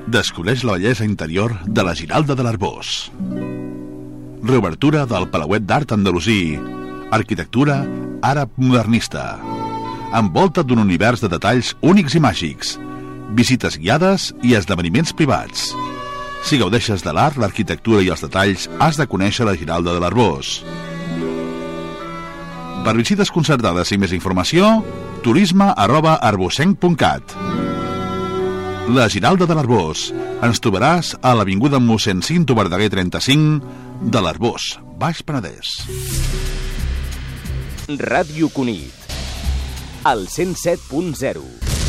Descobreix la bellesa interior de la Giralda de l'Arboç. Reobertura del Palauet d'Art Andalusí. Arquitectura àrab modernista. Envolta't d'un univers de detalls únics i màgics. Visites guiades i esdeveniments privats. Si gaudeixes de l'art, l'arquitectura i els detalls, has de conèixer la Giralda de l'Arboç. Per visites concertades i més informació, turisme@arbocenc.cat. La Giralda de l'Arboç. Ens trobaràs a l'avinguda mossèn Cinto Verdaguer 35 de l'Arboç, Baix Penedès. Ràdio Cunit, al 107.0.